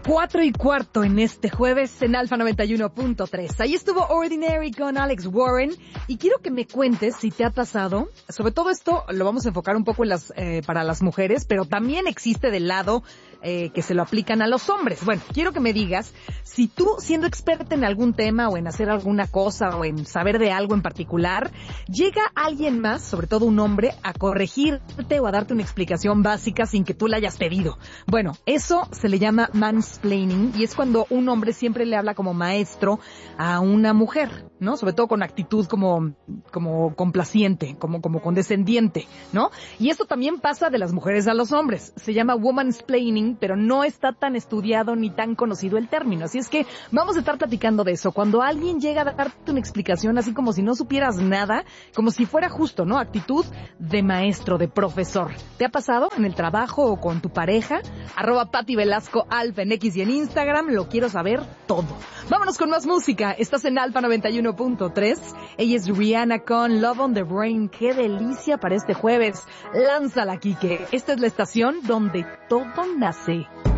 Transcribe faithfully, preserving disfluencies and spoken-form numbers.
Cuatro y cuarto en este jueves en Alfa noventa y uno punto tres. Ahí estuvo Ordinary con Alex Warren y quiero que me cuentes si te ha pasado. Sobre todo esto lo vamos a enfocar un poco en las eh, para las mujeres, pero también existe del lado eh, que se lo aplican a los hombres. Bueno, quiero que me digas si tú, siendo experta en algún tema o en hacer alguna cosa o en saber de algo en particular, llega alguien más, sobre todo un hombre, a corregirte o a darte una explicación básica sin que tú la hayas pedido. Bueno, eso se le llama mansplaining y es cuando un hombre siempre le habla como maestro a una mujer, ¿no? Sobre todo con actitud como, como complaciente, como, como condescendiente, ¿no? Y esto también pasa de las mujeres a los hombres. Se llama womansplaining, pero no está tan estudiado ni tan conocido el término. Así es que vamos a estar platicando de eso. Cuando alguien llega a darte una explicación así como si no supieras nada, como si fuera justo, ¿no? Actitud de maestro, de profesor. ¿Te ha pasado en el trabajo o con tu pareja? Arroba Pati Velasco Alfa en X y en Instagram. Lo quiero saber todo. Vámonos con más música. Estás en Alfa noventa y uno punto tres. Ella es Rihanna con Love on the Brain. ¡Qué delicia para este jueves! Lánzala, Kike. Esta es la estación donde todo nace.